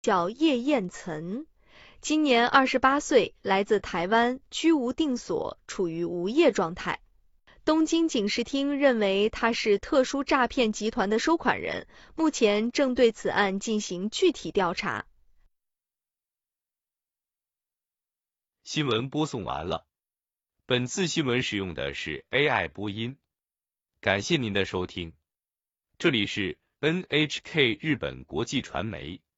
叫叶彦岑，今年28岁，来自台湾，居无定所，处于无业状态。东京警视厅认为他是特殊诈骗集团的收款人，目前正对此案进行具体调查。 新闻播送完了，本次新闻使用的是 AI 播音，感谢您的收听，这里是 NHK 日本国际传媒。